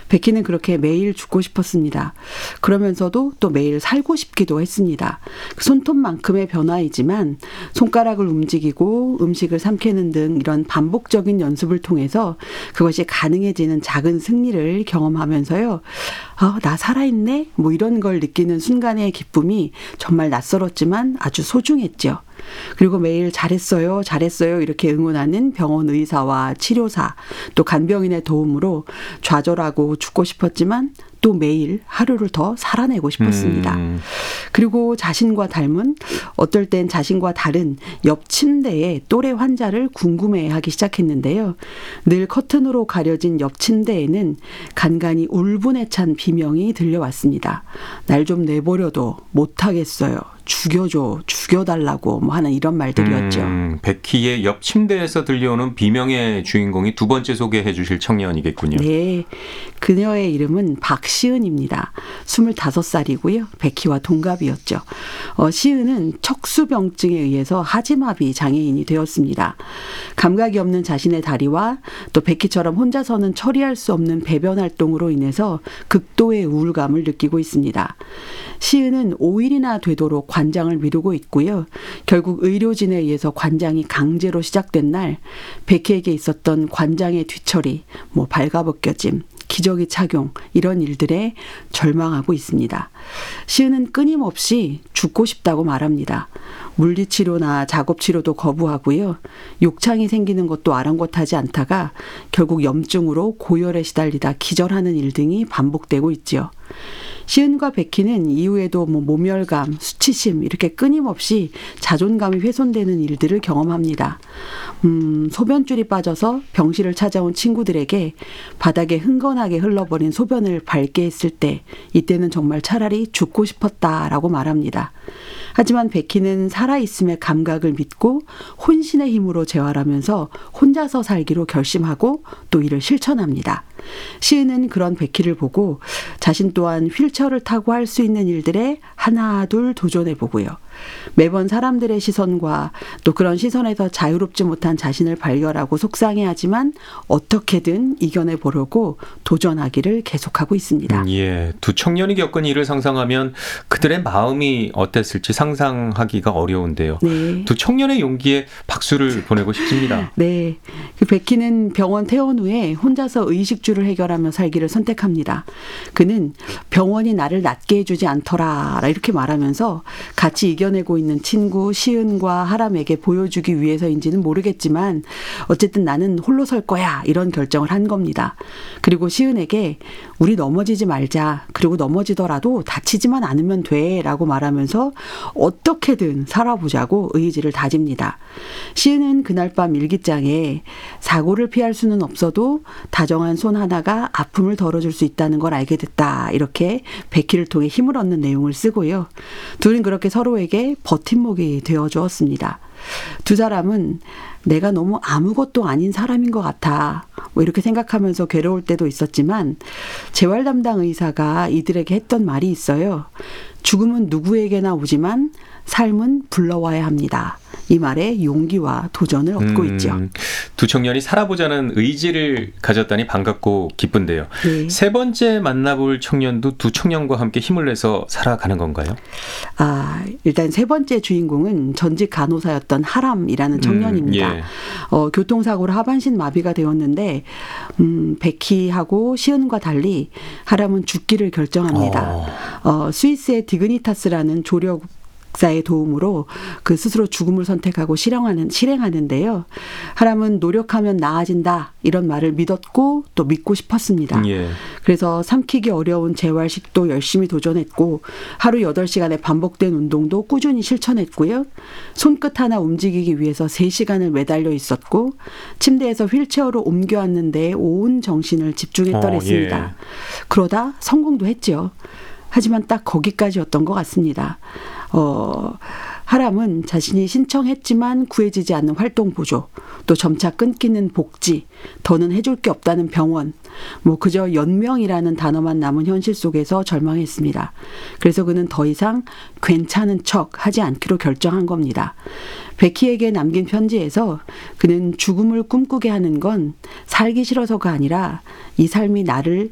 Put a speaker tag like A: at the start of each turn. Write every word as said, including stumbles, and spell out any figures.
A: 베키는 그렇게 매일 죽고 싶었습니다. 그러면서도 또 매일 살고 싶기도 했습니다. 손톱만큼의 변화이지만 손가락을 움직이고 음식을 삼키는 등 이런 반복적인 연습을 통해서 그것이 가능해지는 작은 승리를 경험하면서요. 아, 나 살아있네? 뭐 이런 걸 느끼는 순간의 기쁨이 정말 낯설었지만 아주 소중했죠. 그리고 매일 잘했어요, 잘했어요 이렇게 응원하는 병원 의사와 치료사, 또 간병인의 도움으로 좌절하고 죽고 싶었지만 또 매일 하루를 더 살아내고 싶었습니다. 음. 그리고 자신과 닮은, 어떨 땐 자신과 다른 옆 침대의 또래 환자를 궁금해하기 시작했는데요. 늘 커튼으로 가려진 옆 침대에는 간간히 울분에 찬 비명이 들려왔습니다. 날 좀 내버려둬, 못하겠어요. 죽여줘, 죽여달라고 뭐 하는 이런 말들이었죠.
B: 음, 베키의 옆 침대에서 들려오는 비명의 주인공이 두 번째 소개해 주실 청년이겠군요.
A: 네, 그녀의 이름은 박시은입니다. 스물다섯 살이고요. 베키와 동갑이었죠. 어, 시은은 척수병증에 의해서 하지마비 장애인이 되었습니다. 감각이 없는 자신의 다리와 또 베키처럼 혼자서는 처리할 수 없는 배변 활동으로 인해서 극도의 우울감을 느끼고 있습니다. 시은은 오 일이나 되도록 관장을 미루고 있고요. 결국 의료진에 의해서 관장이 강제로 시작된 날 베키에게 있었던 관장의 뒤처리, 뭐 발가벗겨짐, 기저귀 착용 이런 일들에 절망하고 있습니다. 시은은 끊임없이 죽고 싶다고 말합니다. 물리치료나 작업치료도 거부하고요. 욕창이 생기는 것도 아랑곳하지 않다가 결국 염증으로 고열에 시달리다 기절하는 일 등이 반복되고 있지요. 시은과 베키는 이후에도 뭐 모멸감, 수치심 이렇게 끊임없이 자존감이 훼손되는 일들을 경험합니다. 음, 소변줄이 빠져서 병실을 찾아온 친구들에게 바닥에 흥건하게 흘러버린 소변을 밟게 했을 때 이때는 정말 차라리 죽고 싶었다라고 말합니다. 하지만 베키는 살아있음의 감각을 믿고 혼신의 힘으로 재활하면서 혼자서 살기로 결심하고 또 이를 실천합니다. 시은은 그런 베키를 보고 자신 또한 휠체어를 타고 할 수 있는 일들에 하나 둘 도전해보고요. 매번 사람들의 시선과 또 그런 시선에서 자유롭지 못한 자신을 발견하고 속상해하지만 어떻게든 이겨내보려고 도전하기를 계속하고 있습니다.
B: 음, 예, 두 청년이 겪은 일을 상상하면 그들의 마음이 어땠을지 상상하기가 어려운데요. 네. 두 청년의 용기에 박수를 보내고 싶습니다.
A: 네, 그 베키는 병원 퇴원 후에 혼자서 의식주를 해결하며 살기를 선택합니다. 그는 병원이 나를 낫게 해주지 않더라 이렇게 말하면서 같이 이겨내고 있는 친구 시은과 하람에게 보여주기 위해서인지는 모르겠지만 어쨌든 나는 홀로 설 거야 이런 결정을 한 겁니다. 그리고 시은에게 우리 넘어지지 말자, 그리고 넘어지더라도 다치지만 않으면 돼 라고 말하면서 어떻게든 살아보자고 의지를 다집니다. 시은은 그날 밤 일기장에 사고를 피할 수는 없어도 다정한 손 하나가 아픔을 덜어줄 수 있다는 걸 알게 됐다 이렇게 베키를 통해 힘을 얻는 내용을 쓰고요. 둘은 그렇게 서로에게 버팀목이 되어주었습니다. 두 사람은 내가 너무 아무것도 아닌 사람인 것 같아 뭐 이렇게 생각하면서 괴로울 때도 있었지만 재활 담당 의사가 이들에게 했던 말이 있어요. 죽음은 누구에게나 오지만 삶은 불러와야 합니다. 이 말에 용기와 도전을 얻고
B: 음,
A: 있죠.
B: 두 청년이 살아보자는 의지를 가졌다니 반갑고 기쁜데요. 네. 세 번째 만나볼 청년도 두 청년과 함께 힘을 내서 살아가는 건가요?
A: 아, 일단 세 번째 주인공은 전직 간호사였던 하람이라는 청년입니다. 음, 예. 어, 교통사고로 하반신 마비가 되었는데 음, 베키하고 시은과 달리 하람은 죽기를 결정합니다. 어. 어, 스위스의 디그니타스라는 조력 사의 도움으로 그 스스로 죽음을 선택하고 실행하는, 실행하는데요. 하람은 노력하면 나아진다 이런 말을 믿었고 또 믿고 싶었습니다. 예. 그래서 삼키기 어려운 재활식도 열심히 도전했고 하루 여덟 시간의 반복된 운동도 꾸준히 실천했고요. 손끝 하나 움직이기 위해서 세 시간을 매달려 있었고 침대에서 휠체어로 옮겨왔는 데 온 정신을 집중했더랬습니다. 어, 예. 그러다 성공도 했죠. 하지만 딱 거기까지였던 것 같습니다. 어, 하람은 자신이 신청했지만 구해지지 않는 활동 보조, 또 점차 끊기는 복지, 더는 해줄 게 없다는 병원, 뭐 그저 연명이라는 단어만 남은 현실 속에서 절망했습니다. 그래서 그는 더 이상 괜찮은 척 하지 않기로 결정한 겁니다. 베키에게 남긴 편지에서 그는 죽음을 꿈꾸게 하는 건 살기 싫어서가 아니라 이 삶이 나를